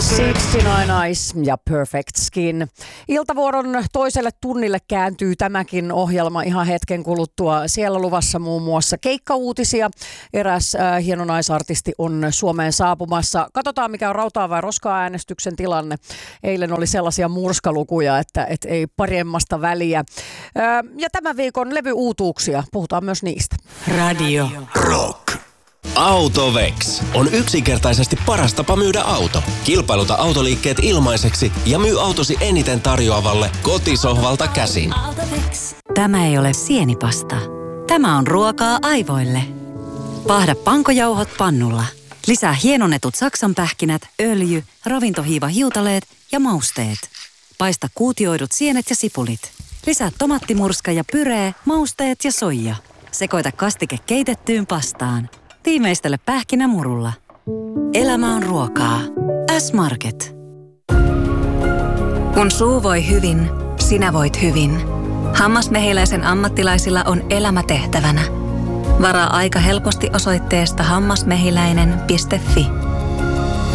69 Eyes ja Perfect Skin. Iltavuoron toiselle tunnille kääntyy tämäkin ohjelma ihan hetken kuluttua. Siellä luvassa muun muassa keikkauutisia. Eräs hieno naisartisti on Suomeen saapumassa. Katsotaan, mikä on rautaa vai roskaa äänestyksen tilanne. Eilen oli sellaisia murskalukuja, että ei paremmasta väliä. Ja tämän viikon levyuutuuksia. Puhutaan myös niistä. Radio Rock. Autovex on yksinkertaisesti paras tapa myydä auto. Kilpailuta autoliikkeet ilmaiseksi ja myy autosi eniten tarjoavalle kotisohvalta käsin. Tämä ei ole sienipasta. Tämä on ruokaa aivoille. Paahda pankojauhot pannulla. Lisää hienonnetut saksanpähkinät, öljy, ravintohiivahiutaleet ja mausteet. Paista kuutioidut sienet ja sipulit. Lisää tomattimurska ja pyree, mausteet ja soija. Sekoita kastike keitettyyn pastaan. Tiimeistele pähkinämurulla. Elämä on ruokaa. S-Market. Kun suu voi hyvin, sinä voit hyvin. Hammasmehiläisen ammattilaisilla on elämä tehtävänä. Varaa aika helposti osoitteesta hammasmehiläinen.fi.